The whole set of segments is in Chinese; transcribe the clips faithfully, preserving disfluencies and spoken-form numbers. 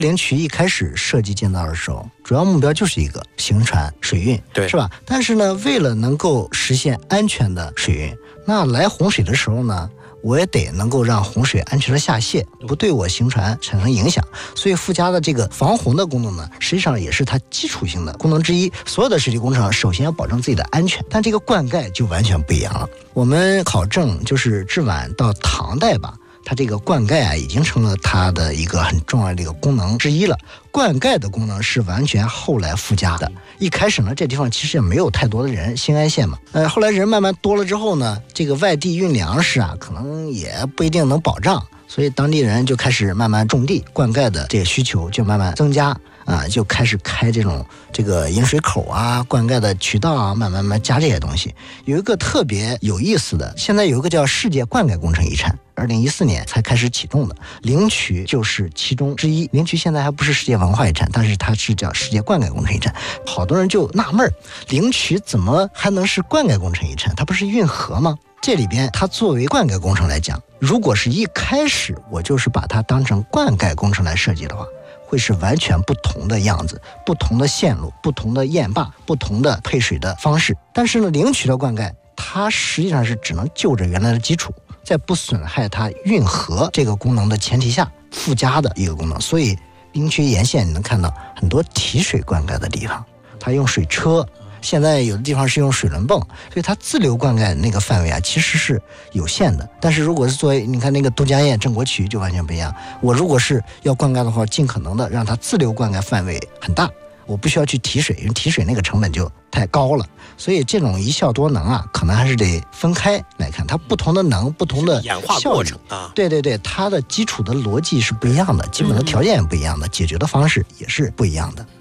灵渠一开始设计建造的时候，主要目标就是一个行船水运， 对， 是吧？但是呢，为了能够实现安全的水运，那来洪水的时候呢，我也得能够让洪水安全的下泄，不对我行船产生影响。所以附加的这个防洪的功能呢，实际上也是它基础性的功能之一。所有的水利工程首先要保证自己的安全，但这个灌溉就完全不一样了。我们考证就是至晚到唐代吧，它这个灌溉啊，已经成了它的一个很重要的一个功能之一了。灌溉的功能是完全后来附加的。一开始呢，这地方其实也没有太多的人，兴安县嘛，呃，后来人慢慢多了之后呢，这个外地运粮食啊，可能也不一定能保障，所以当地人就开始慢慢种地，灌溉的这个需求就慢慢增加。啊，就开始开这种这个引水口啊、灌溉的渠道啊，慢慢慢加这些东西。有一个特别有意思的，现在有一个叫世界灌溉工程遗产，二零一四年才开始启动的，灵渠就是其中之一。灵渠现在还不是世界文化遗产，但是它是叫世界灌溉工程遗产。好多人就纳闷，灵渠怎么还能是灌溉工程遗产？它不是运河吗？这里边它作为灌溉工程来讲，如果是一开始我就是把它当成灌溉工程来设计的话，会是完全不同的样子，不同的线路，不同的堰坝，不同的配水的方式。但是呢，灵渠的灌溉它实际上是只能就着原来的基础，在不损害它运河这个功能的前提下附加的一个功能。所以灵渠沿线你能看到很多提水灌溉的地方，它用水车，现在有的地方是用水轮泵，所以它自流灌溉那个范围啊其实是有限的。但是如果是作为你看那个都江堰郑国渠就完全不一样，我如果是要灌溉的话，尽可能的让它自流灌溉范围很大，我不需要去提水，因为提水那个成本就太高了。所以这种一效多能啊，可能还是得分开来看，它不同的能不同的演化过程啊， 对对对，它的基础的逻辑是不一样的，基本的条件也不一样的，解决的方式也是不一样的。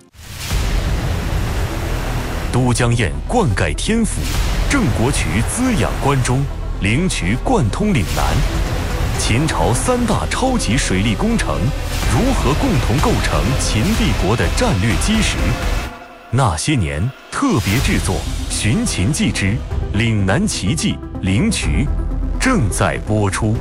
都江堰灌溉天府，郑国渠滋养关中，灵渠贯通岭南。秦朝三大超级水利工程如何共同构成秦帝国的战略基石？那些年特别制作《寻秦记之岭南奇迹灵渠》正在播出。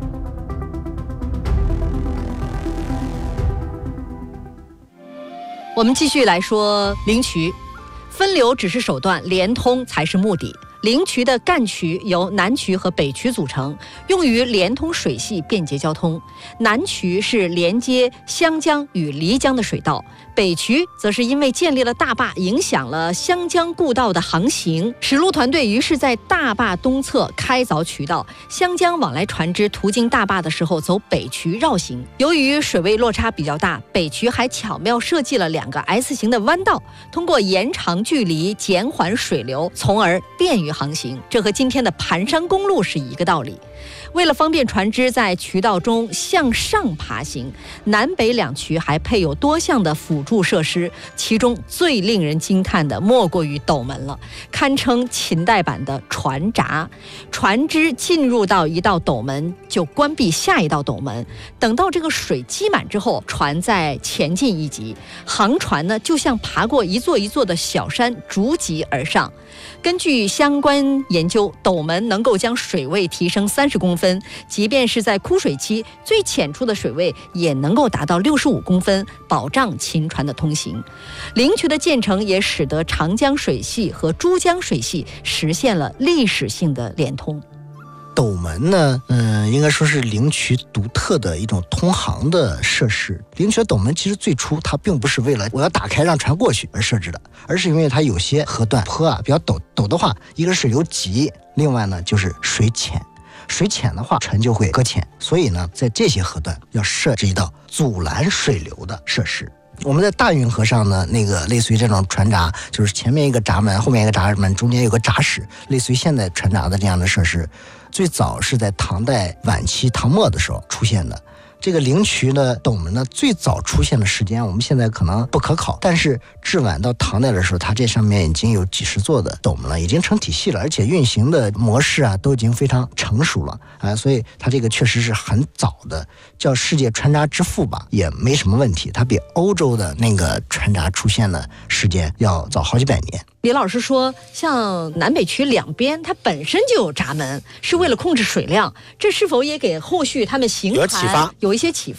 我们继续来说灵渠。分流只是手段，连通才是目的。灵渠的干渠由南渠和北渠组成，用于连通水系，便捷交通。南渠是连接湘江与漓江的水道，北渠则是因为建立了大坝，影响了湘江故道的航行。史路团队于是在大坝东侧开凿渠道，湘江往来船只途经大坝的时候走北渠绕行。由于水位落差比较大，北渠还巧妙设计了两个 S 型的弯道，通过延长距离减缓水流，从而便于航行。这和今天的盘山公路是一个道理。为了方便船只在渠道中向上爬行，南北两渠还配有多项的辅助设施，其中最令人惊叹的莫过于斗门了，堪称秦代版的船闸。船只进入到一道斗门，就关闭下一道斗门，等到这个水积满之后，船再前进一级。航船呢，就像爬过一座一座的小山，逐级而上。根据相关研究，斗门能够将水位提升三十公分，即便是在枯水期，最浅处的水位也能够达到六十五公分，保障秦船的通行。灵渠的建成也使得长江水系和珠江水系实现了历史性的连通。 斗门呢，嗯，应该说是灵渠独特的一种通航的设施。灵渠的斗门其实最初它并不是为了我要打开让船过去而设置的，而是因为它有些河段坡啊比较陡，陡的话，一个是水流急，另外呢就是水浅，水浅的话船就会搁浅，所以呢在这些河段要设置一道阻拦水流的设施。我们在大运河上呢，那个类似于这种船闸，就是前面一个闸门，后面一个闸门，中间有个闸室，类似于现在船闸的这样的设施，最早是在唐代晚期唐末的时候出现的。这个灵渠呢，斗门呢，最早出现的时间我们现在可能不可考，但是至晚到唐代的时候，它这上面已经有几十座的斗门了，已经成体系了，而且运行的模式啊都已经非常成熟了啊，所以它这个确实是很早的，叫世界船闸之父吧，也没什么问题。它比欧洲的那个船闸出现的时间要早好几百年。 李老师说，像南北渠两边它本身就有闸门，是为了控制水量，这是否也给后续他们行船有一些启发？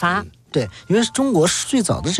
对，因为中国最早的这